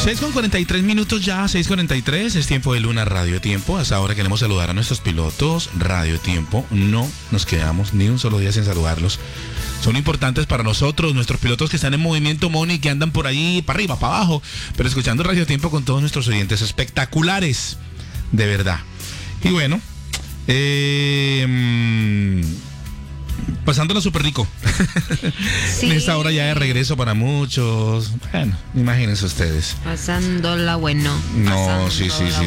6:43 ya, 6:43, es tiempo de Luna Radio Tiempo. Hasta ahora queremos saludar a nuestros pilotos Radio Tiempo. No nos quedamos ni un solo día sin saludarlos. Son importantes para nosotros, nuestros pilotos que están en movimiento, Moni, que andan por ahí, para arriba, para abajo, pero escuchando Radio Tiempo con todos nuestros oyentes espectaculares, de verdad. Y bueno, pasándola súper rico. Sí. En esta hora ya de regreso para muchos. Bueno, imagínense ustedes. Pasándola bueno. No, sí.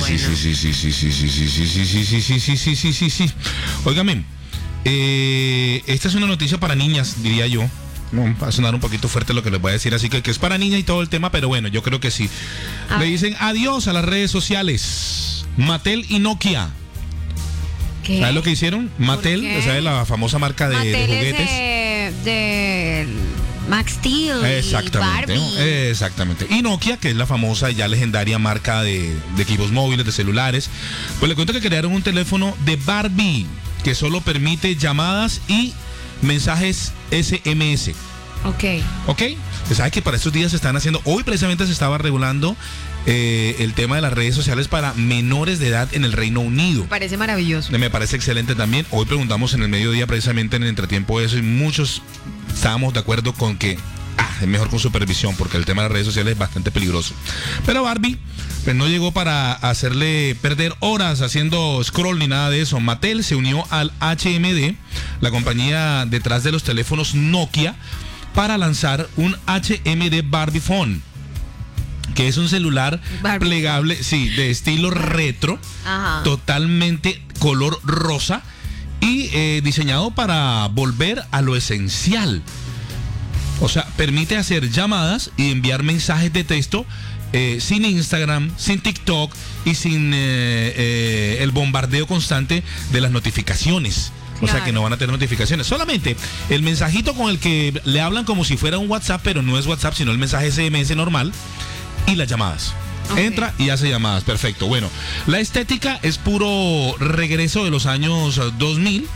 Óigame, esta es una noticia para niñas, diría yo. Va a sonar un poquito fuerte lo que les voy a decir, así que es para niñas y todo el tema, pero bueno, yo creo que sí. Le dicen adiós a las redes sociales. Mattel y Nokia. ¿Qué? ¿Sabes lo que hicieron? Mattel, ¿sabes la famosa marca de juguetes? De Max Steel. Exactamente, y Barbie. Exactamente. Y Nokia, que es la famosa y ya legendaria marca de equipos móviles, de celulares. Pues le cuento que crearon un teléfono de Barbie que solo permite llamadas y mensajes SMS. Ok. ¿Sabes que para estos días se están haciendo? Hoy precisamente se estaba regulando el tema de las redes sociales para menores de edad en el Reino Unido. Me parece maravilloso. Me parece excelente también. Hoy preguntamos en el mediodía precisamente en el entretiempo eso y muchos estábamos de acuerdo con que es mejor con supervisión porque el tema de las redes sociales es bastante peligroso. Pero Barbie pues no llegó para hacerle perder horas haciendo scroll ni nada de eso. Mattel se unió al HMD, la compañía detrás de los teléfonos Nokia, para lanzar un HMD Barbie Phone, que es un celular Barbie plegable, sí, de estilo retro, totalmente color rosa y diseñado para volver a lo esencial. O sea, permite hacer llamadas y enviar mensajes de texto sin Instagram, sin TikTok y sin el bombardeo constante de las notificaciones. O sea que no van a tener notificaciones. Solamente el mensajito con el que le hablan como si fuera un WhatsApp, pero no es WhatsApp, sino el mensaje SMS normal. Y las llamadas. Entra y hace llamadas. Perfecto. Bueno, la estética es puro regreso de los años 2000.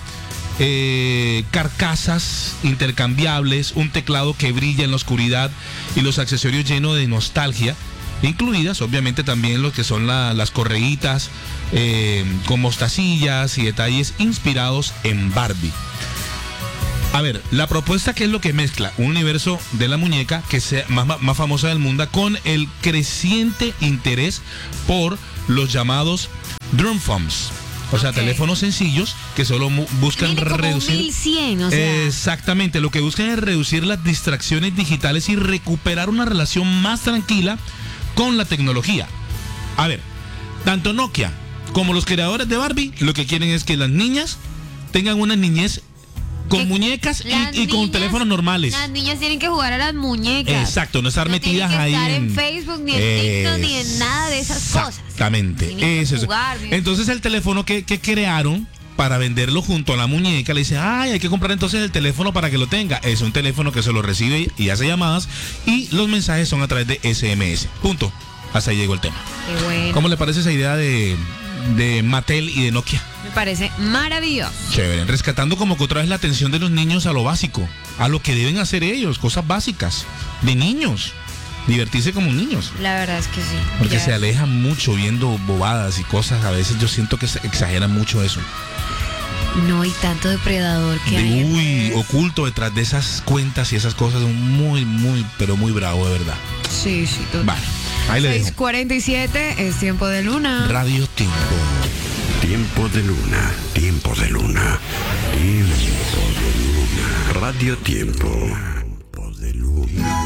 Carcasas intercambiables, un teclado que brilla en la oscuridad y los accesorios llenos de nostalgia, incluidas obviamente también lo que son las correitas con mostacillas y detalles inspirados en Barbie. A ver, la propuesta, ¿qué es lo que mezcla? Un universo de la muñeca que sea más famosa del mundo con el creciente interés por los llamados drum phones. O sea, teléfonos sencillos que solo buscan reducir. 1100, o sea. Exactamente, lo que buscan es reducir las distracciones digitales y recuperar una relación más tranquila con la tecnología. A ver, tanto Nokia como los creadores de Barbie lo que quieren es que las niñas tengan una niñez con muñecas y con teléfonos normales. Las niñas tienen que jugar a las muñecas. Exacto, no estar metidas ahí. No tienen que estar en Facebook, ni en TikTok, ni en nada de esas cosas. Exactamente. Es eso. Entonces el teléfono que crearon para venderlo junto a la muñeca, le dice, hay que comprar entonces el teléfono para que lo tenga. Es un teléfono que se lo recibe y hace llamadas y los mensajes son a través de SMS. Punto. Hasta ahí llegó el tema. Qué bueno. ¿Cómo le parece esa idea de Mattel y de Nokia? Me parece maravilloso. Chévere, rescatando como que otra vez la atención de los niños a lo básico, a lo que deben hacer ellos, cosas básicas, de niños, divertirse como niños. La verdad es que sí. Porque se alejan mucho viendo bobadas y cosas, a veces yo siento que se exageran mucho eso. No hay tanto depredador que hay. Oculto detrás de esas cuentas y esas cosas, muy, pero muy bravo, de verdad. Sí, total. Vale, ahí le dejo. 6:47, es tiempo de Luna. Radio Tiempo. Tiempo de Luna, tiempo de Luna, tiempo de Luna. Radio Tiempo. Tiempo de Luna.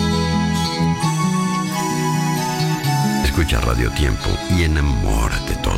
Escucha Radio Tiempo y enamórate todo